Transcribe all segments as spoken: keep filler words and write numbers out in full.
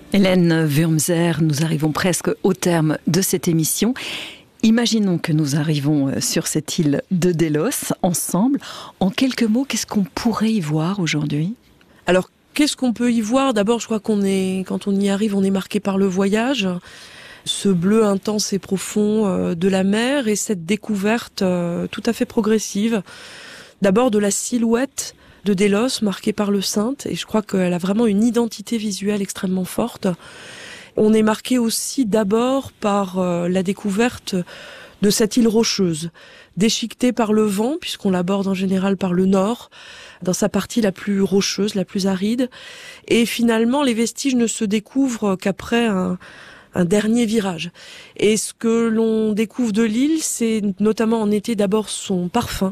Hélène Wurmser, nous arrivons presque au terme de cette émission. Imaginons que nous arrivons sur cette île de Délos ensemble. En quelques mots, qu'est-ce qu'on pourrait y voir aujourd'hui ? Alors, qu'est-ce qu'on peut y voir ? D'abord, je crois qu'on est, quand on y arrive, on est marqué par le voyage, ce bleu intense et profond de la mer et cette découverte tout à fait progressive. D'abord de la silhouette de Délos, marquée par le Sint, et je crois qu'elle a vraiment une identité visuelle extrêmement forte. On est marqué aussi d'abord par euh, la découverte de cette île rocheuse, déchiquetée par le vent, puisqu'on l'aborde en général par le nord, dans sa partie la plus rocheuse, la plus aride. Et finalement, les vestiges ne se découvrent qu'après un, un dernier virage. Et ce que l'on découvre de l'île, c'est notamment en été d'abord son parfum.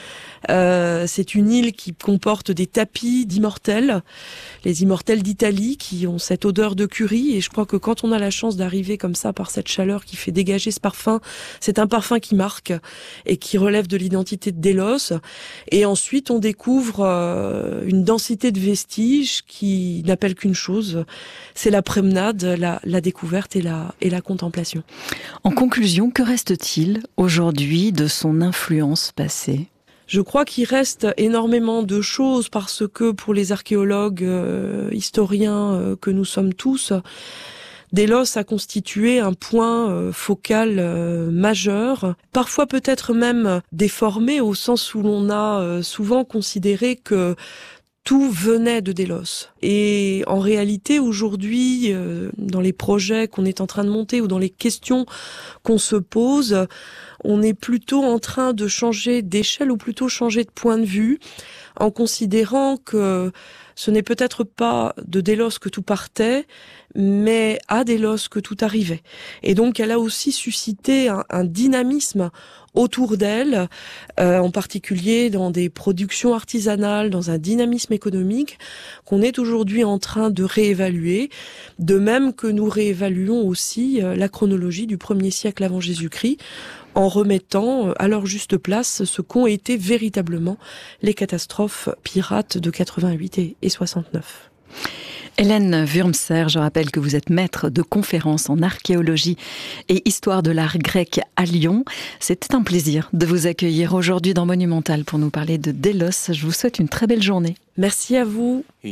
Euh, c'est une île qui comporte des tapis d'immortels, les immortels d'Italie qui ont cette odeur de curry, et je crois que quand on a la chance d'arriver comme ça par cette chaleur qui fait dégager ce parfum, c'est un parfum qui marque et qui relève de l'identité de Délos. Et ensuite on découvre euh, une densité de vestiges qui n'appelle qu'une chose, c'est la promenade, la, la découverte et la, et la contemplation. En conclusion, que reste-t-il aujourd'hui de son influence passée ? Je crois qu'il reste énormément de choses parce que pour les archéologues, euh, historiens euh, que nous sommes tous, Délos a constitué un point euh, focal euh, majeur, parfois peut-être même déformé au sens où l'on a euh, souvent considéré que tout venait de Délos. Et en réalité, aujourd'hui, euh, dans les projets qu'on est en train de monter ou dans les questions qu'on se pose, on est plutôt en train de changer d'échelle ou plutôt changer de point de vue en considérant que ce n'est peut-être pas de Délos que tout partait, mais à Délos que tout arrivait. Et donc, elle a aussi suscité un, un dynamisme autour d'elle, euh, en particulier dans des productions artisanales, dans un dynamisme économique qu'on est aujourd'hui en train de réévaluer, de même que nous réévaluons aussi euh, la chronologie du premier siècle avant Jésus-Christ, en remettant à leur juste place ce qu'ont été véritablement les catastrophes pirates de quatre-vingt-huit et soixante-neuf. Hélène Wurmser, je rappelle que vous êtes maître de conférences en archéologie et histoire de l'art grec à Lyon. C'était un plaisir de vous accueillir aujourd'hui dans Monumental pour nous parler de Délos. Je vous souhaite une très belle journée. Merci à vous.